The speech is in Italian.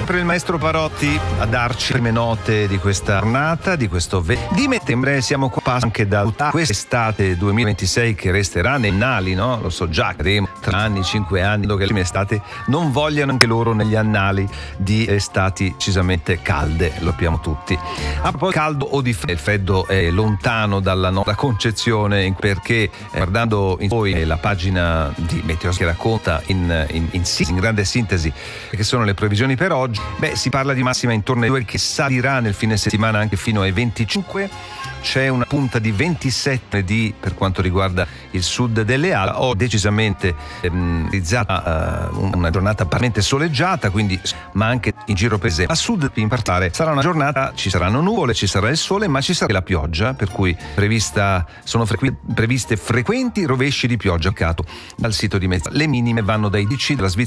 Per il maestro Parotti a darci le prime note di questa giornata, di questo 20 settembre. Siamo qua anche da quest'estate 2026 che resterà nei annali, no? Lo so già, che 3 anni, 5 anni, che le prime estate non vogliano anche loro negli annali di estati decisamente calde, lo sappiamo tutti. A proposito caldo o di freddo, il freddo è lontano dalla nostra concezione, perché guardando in poi la pagina di Meteo che racconta in grande sintesi che sono le previsioni per oggi, si parla di massima intorno ai 2 che salirà nel fine settimana anche fino ai 25. C'è una punta di 27 per quanto riguarda il sud delle Alpi. Ho decisamente realizzata una giornata parzialmente soleggiata, quindi, ma anche in giro paese. A sud in particolare sarà una giornata, ci saranno nuvole, ci sarà il sole, ma ci sarà la pioggia, per cui sono previste frequenti rovesci di pioggia dal sito di Meteo. Le minime vanno dai 10 della Svizzera